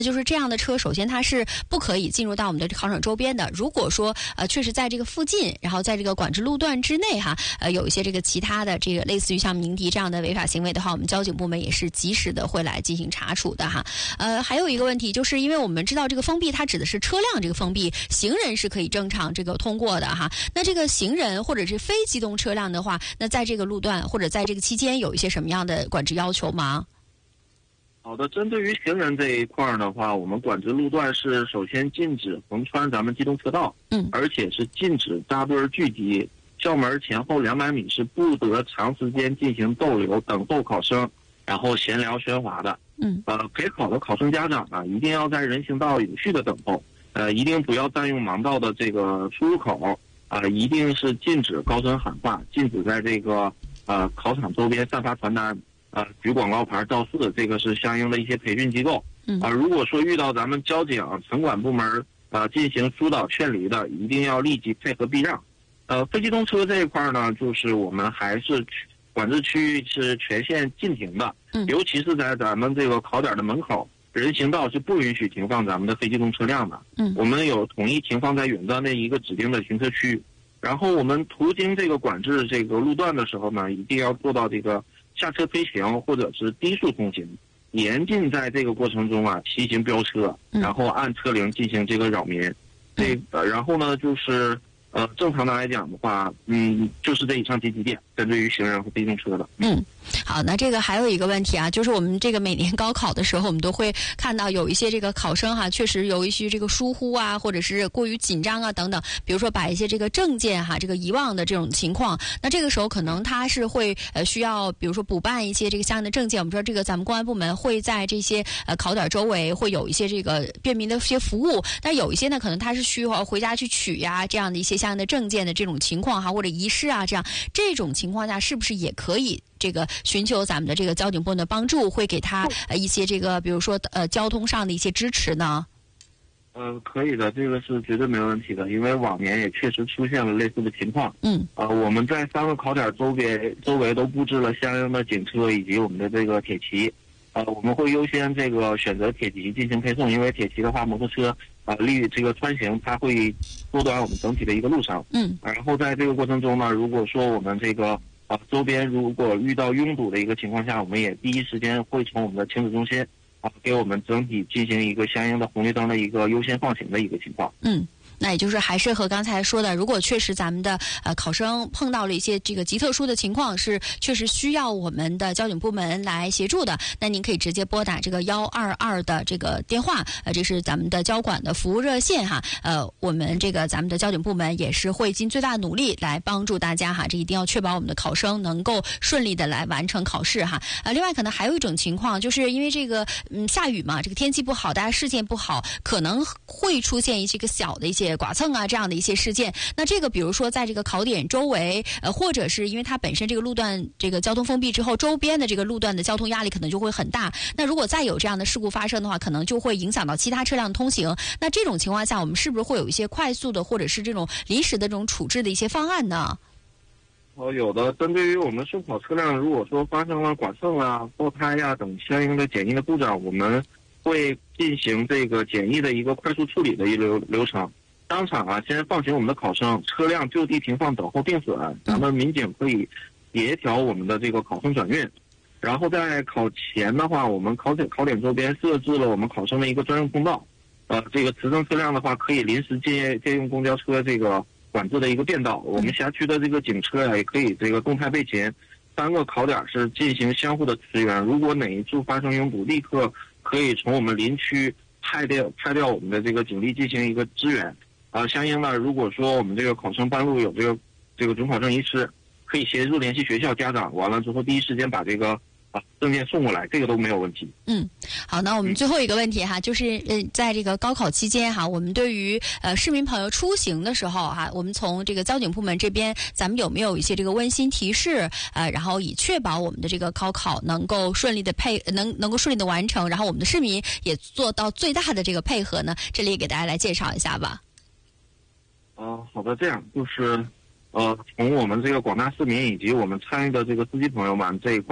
就是这样的车，首先它是不可以进入到我们的考场周边的。如果说确实在这个附近，然后在这个管制路段之内哈，有一些这个其他的这个类似于像鸣笛这样的违法行为的话，我们交警部门也是及时的会来进行查处的哈。还有一个问题，就是因为我们知道这个封闭它指的是车辆这个封闭，行人是可以正常这个通过的哈。那这个行人或者是非机动车辆的话，那在这个路段或者在这个期间有一些什么样的管制要求吗？ 好的，针对于行人这一块的话，我们管制路段是首先禁止横穿咱们机动车道，而且是禁止扎堆聚集，校门前后200米是不得长时间进行逗留等候考生，然后闲聊喧哗的。陪考的考生家长啊，一定要在人行道有序的等候，一定不要占用盲道的这个出入口，一定是禁止高声喊话，禁止在这个考场周边散发传单。举广告牌造势，这个是相应的一些培训机构。如果说遇到咱们交警城管部门进行疏导劝离的，一定要立即配合避让。非机动车这一块呢，就是我们还是管制区域是全线禁停的，尤其是在咱们这个考点的门口，人行道是不允许停放咱们的非机动车辆的。我们有统一停放在远端的一个指定的行车区。然后我们途经这个管制这个路段的时候呢，一定要做到这个下车推行或者是低速通行，严禁在这个过程中骑行飙车，然后按车铃进行这个扰民。然后呢就是正常的来讲的话，就是这以上几点，针对于行人和非机动车的。 好，那这个还有一个问题啊，就是我们这个每年高考的时候，我们都会看到有一些这个考生哈，确实有一些这个疏忽啊，或者是过于紧张啊等等，比如说把一些这个证件哈，这个遗忘的这种情况，那这个时候可能他是会需要，比如说补办一些这个相应的证件。我们说这个咱们公安部门会在这些考点周围会有一些这个便民的一些服务，但有一些呢，可能他是需要回家去取呀，这样的一些相应的证件的这种情况哈，或者遗失啊，这种情况下是不是也可以这个寻求咱们的这个交警部门的帮助，会给他一些这个比如说交通上的一些支持呢？ 可以的，这个是绝对没问题的，因为往年也确实出现了类似的情况。我们在3个考点周围都布置了相应的警车以及我们的这个铁骑。我们会优先这个选择铁骑进行配送，因为铁骑的话，摩托车这个穿行它会缩短我们整体的一个路程。然后在这个过程中呢，如果说我们这个周边如果遇到拥堵的一个情况下，我们也第一时间会从我们的亲子中心给我们整体进行一个相应的红绿灯的一个优先放行的一个情况。 那也就是还是和刚才说的，如果确实咱们的考生碰到了一些这个极特殊的情况，是确实需要我们的交警部门来协助的，那您可以直接拨打这个122的这个电话，这是咱们的交管的服务热线哈。我们这个咱们的交警部门也是会尽最大努力来帮助大家哈，这一定要确保我们的考生能够顺利的来完成考试哈。另外可能还有一种情况，就是因为这个下雨嘛，这个天气不好，大家视线不好，可能会出现一些个小的一些剐蹭啊这样的一些事件。那这个比如说在这个考点周围，或者是因为它本身这个路段这个交通封闭之后，周边的这个路段的交通压力可能就会很大。那如果再有这样的事故发生的话，可能就会影响到其他车辆通行。那这种情况下，我们是不是会有一些快速的或者是这种临时的这种处置的一些方案呢？ 有的，针对于我们送考车辆，如果说发生了剐蹭爆胎等相应的检疫的故障，我们会进行这个检疫的一个快速处理的一个流程。当场先放行我们的考生，车辆就地停放等候定损，咱们民警可以协调我们的这个考生转运。然后在考前的话，我们考点周边设置了我们考生的一个专用通道。这个持证车辆的话，可以临时借用公交车这个管制的一个便道。我们辖区的这个警车也可以这个动态备勤。3个考点是进行相互的驰援，如果哪一处发生拥堵，立刻可以从我们邻区派调我们的这个警力进行一个支援。相应的，如果说我们这个考生半路有这个准考证遗失，可以协助联系学校家长，完了之后第一时间把这个证件送过来，这个都没有问题。 好，那我们最后一个问题哈，就是在这个高考期间哈，我们对于市民朋友出行的时候哈，我们从这个交警部门这边，咱们有没有一些这个温馨提示然后以确保我们的这个高考能够顺利的能够顺利的完成，然后我们的市民也做到最大的这个配合呢？这里给大家来介绍一下吧。 好的，这样就是从我们这个广大市民以及我们参与的这个司机朋友们这一块，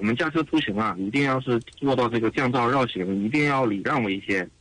我们驾车出行啊，一定要是做到这个降噪绕行，一定要礼让为先。